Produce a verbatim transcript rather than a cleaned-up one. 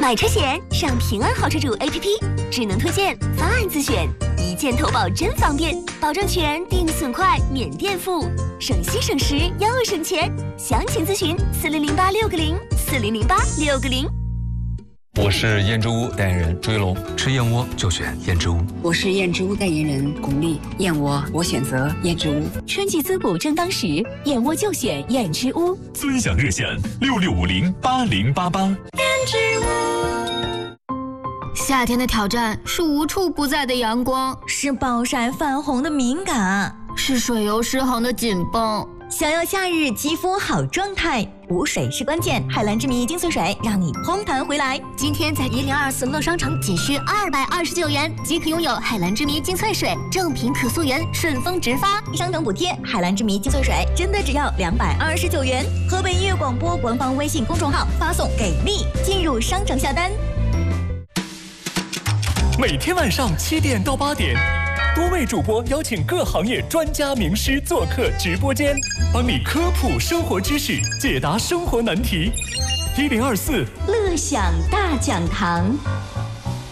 买车险上平安好车主 A P P， 智能推荐，方案自选，一键投保真方便，保证全定损快免垫付，省心省时又省钱。详情咨询四零零八六个零四零零八六个零。 我是燕之屋代言人朱一龙， 吃燕窝就选燕之屋。 我是燕之屋代言人巩俐，燕窝我选择燕之屋。 春季滋补正当时，燕窝就选燕之屋。 尊享热线六六五零八零八八。燕之屋。夏天的挑战是无处不在的阳光， 是暴晒泛红的敏感， 是水油失衡的紧绷。 想要夏日肌肤好状态，补水是关键。海蓝之谜精粹水让你嘭弹回来。 今天在一零二四乐商城仅需二百二十九元即可拥有海蓝之谜精粹水，正品可溯源，顺丰直发， 商城补贴。海蓝之谜精粹水真的只要两百二十九元。河北音乐广播官方微信公众号发送给力进入商城下单。 每天晚上七点到八点，多位主播邀请各行业专家名师做客直播间，帮你科普生活知识，解答生活难题。一零二四乐享大讲堂。